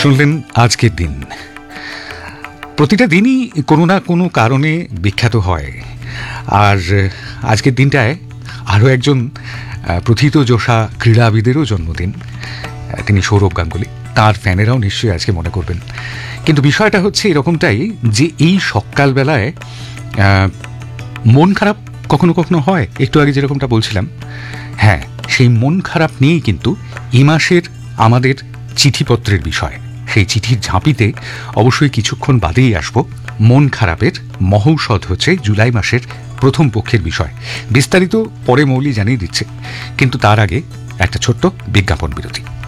শুনলেন আজকের দিন। প্রতিটা দিনই কোনো না কোনো কারণে বিখ্যাত হয়, আর আজকের দিনটায় আরও একজন প্রথিতযশা ক্রীড়াবিদেরও জন্মদিন। তিনি সৌরভ গাঙ্গুলি। তার ফ্যানেরাও নিশ্চয়ই আজকে মনে করবেন। কিন্তু বিষয়টা হচ্ছে এরকমটাই যে এই সকালবেলায় মন খারাপ কখনো কখনো হয়, একটু আগে যেরকমটা বলছিলাম। হ্যাঁ, সেই মন খারাপ নিয়েই কিন্তু এই মাসের আমাদের চিঠিপত্রের বিষয়। সেই চিঠির ঝাঁপিতে অবশ্যই কিছুক্ষণ বাদেই আসব। মন খারাপের মহৌষধ হচ্ছে জুলাই মাসের প্রথম পক্ষের বিষয়। বিস্তারিত পরে মৌলি জানিয়ে দিচ্ছে, কিন্তু তার আগে একটা ছোট্ট বিজ্ঞাপন বিরতি।